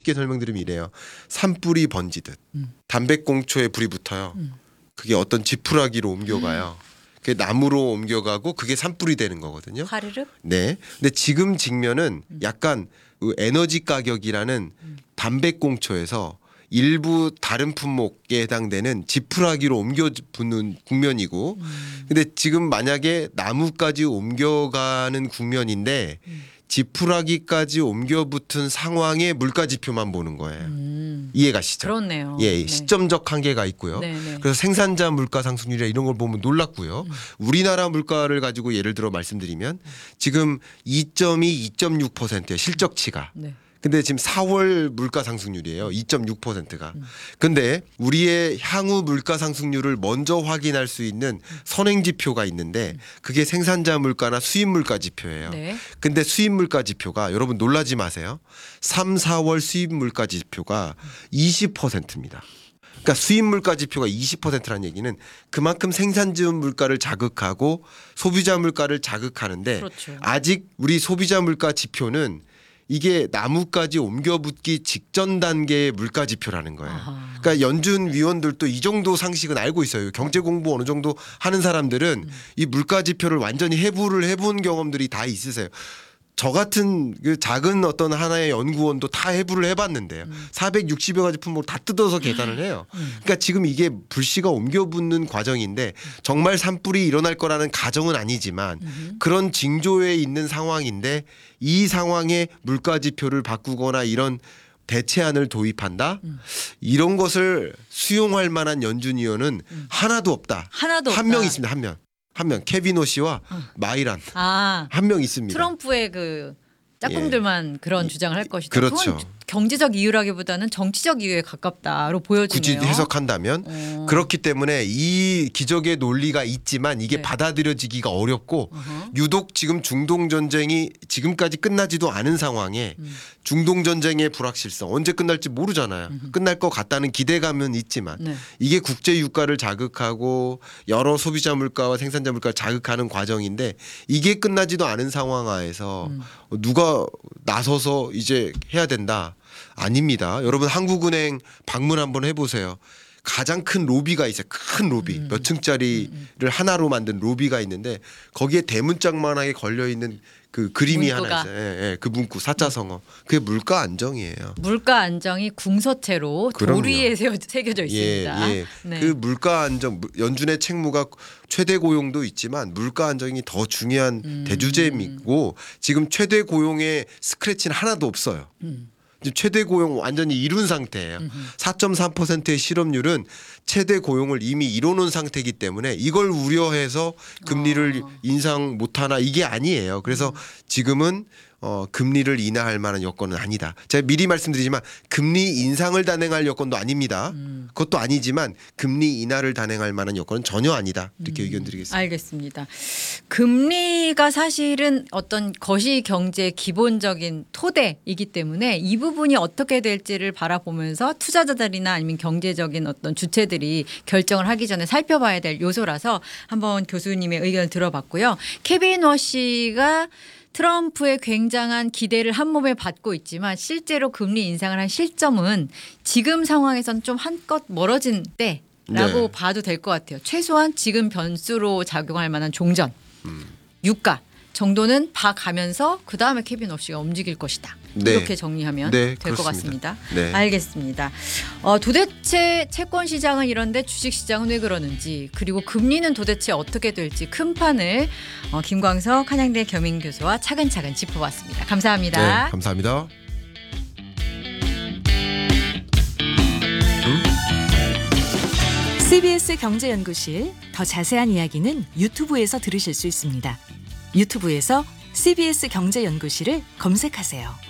쉽게 설명드리면 이래요. 산불이 번지듯 담배꽁초에 불이 붙어요. 그게 어떤 지푸라기로 옮겨가요. 그게 나무로 옮겨가고 그게 산불이 되는 거거든요. 화르륵? 네. 근데 지금 직면은 약간 그 에너지 가격이라는 담배꽁초에서 일부 다른 품목에 해당되는 지푸라기로 옮겨 붙는 국면이고 근데 지금 만약에 나무까지 옮겨가는 국면인데 지푸라기까지 옮겨 붙은 상황의 물가 지표만 보는 거예요. 이해가시죠? 그렇네요. 예, 네. 시점적 한계가 있고요. 네네. 그래서 생산자 물가 상승률이나 이런 걸 보면 놀랍고요. 우리나라 물가를 가지고 예를 들어 말씀드리면 지금 2.2, 2.6%예요. 실적치가. 네. 근데 지금 4월 물가 상승률이에요. 2.6%가. 근데 우리의 향후 물가 상승률을 먼저 확인할 수 있는 선행 지표가 있는데 그게 생산자 물가나 수입 물가 지표예요. 네. 근데 수입 물가 지표가 여러분 놀라지 마세요. 3, 4월 수입 물가 지표가 20%입니다. 그러니까 수입 물가 지표가 20%라는 얘기는 그만큼 생산자 물가를 자극하고 소비자 물가를 자극하는데 그렇죠. 아직 우리 소비자 물가 지표는 이게 나무까지 옮겨붙기 직전 단계의 물가 지표라는 거예요. 아하. 그러니까 연준 위원들도 이 정도 상식은 알고 있어요. 경제 공부 어느 정도 하는 사람들은 이 물가 지표를 완전히 해부를 해본 경험들이 다 있으세요. 저 같은 그 작은 어떤 하나의 연구원도 다 해부를 해봤는데요. 460여 가지 품목을 다 뜯어서 계산을 해요. 그러니까 지금 이게 불씨가 옮겨붙는 과정인데 정말 산불이 일어날 거라는 가정은 아니지만 그런 징조에 있는 상황인데 이 상황에 물가 지표를 바꾸거나 이런 대체안을 도입한다? 이런 것을 수용할 만한 연준위원은 하나도 없다. 하나도 한 없다. 명 있습니다. 한 명. 케비노 씨와 마이란 아, 한 명 있습니다. 트럼프의 그 짝꿍들만 그런 주장을 할 것이다. 그렇죠. 그건 경제적 이유라기보다는 정치적 이유에 가깝다로 굳이 보여지네요. 해석한다면 그렇기 때문에 이 기적의 논리가 있지만 이게 네. 받아들여지기가 어렵고 유독 지금 중동 전쟁이 지금까지 끝나지도 않은 상황에 중동 전쟁의 불확실성 언제 끝날지 모르잖아요. 끝날 것 같다는 기대감은 있지만 네. 이게 국제 유가를 자극하고 여러 소비자 물가와 생산자 물가를 자극하는 과정인데 이게 끝나지도 않은 상황 하에서 누가 나서서 이제 해야 된다. 아닙니다. 여러분 한국은행 방문 한번 해보세요. 가장 큰 로비가 있어요. 큰 로비. 몇 층짜리를 하나로 만든 로비가 있는데 거기에 대문짝만하게 걸려있는 그 그림이 문구가. 하나 있어요. 예, 그 문구 사자성어. 그게 물가 안정이에요. 물가 안정이 궁서체로 그럼요. 도리에 새겨져 있습니다. 예. 네. 그 물가 안정 연준의 책무가 최대 고용도 있지만 물가 안정이 더 중요한 대주제이고 지금 최대 고용의 스크래치는 하나도 없어요. 지금 최대 고용 완전히 이룬 상태예요. 4.3%의 실업률은 최대 고용을 이미 이뤄놓은 상태이기 때문에 이걸 우려해서 금리를 인상 못하나 이게 아니에요. 그래서 지금은 금리를 인하할 만한 여건은 아니다. 제가 미리 말씀드리지만 금리 인상을 단행할 여건도 아닙니다. 그것도 아니지만 금리 인하를 단행할 만한 여건은 전혀 아니다. 이렇게 의견 드리겠습니다. 알겠습니다. 금리가 사실은 어떤 거시 경제의 기본적인 토대이기 때문에 이 부분이 어떻게 될지를 바라보면서 투자자들이나 아니면 경제적인 어떤 주체들이 결정을 하기 전에 살펴봐야 될 요소라서 한번 교수님의 의견을 들어봤고요. 케빈 워시가 트럼프의 굉장한 기대를 한 몸에 받고 있지만 실제로 금리 인상을 한 실점은 지금 상황에서는 좀 한껏 멀어진 때라고 네. 봐도 될 것 같아요. 최소한 지금 변수로 작용할 만한 종전, 유가 정도는 봐가면서 그다음에 케빈 워시가 움직일 것이다. 네. 이렇게 정리하면 네, 될 것 그렇습니다. 같습니다. 네. 알겠습니다. 도대체 채권 시장은 이런데 주식 시장은 왜 그러는지 그리고 금리는 도대체 어떻게 될지 큰 판을 김광석 한양대 겸임교수와 차근차근 짚어봤습니다. 감사합니다. 네, 감사합니다. CBS 경제연구실 더 자세한 이야기는 유튜브에서 들으실 수 있습니다. 유튜브에서 CBS 경제연구실을 검색하세요.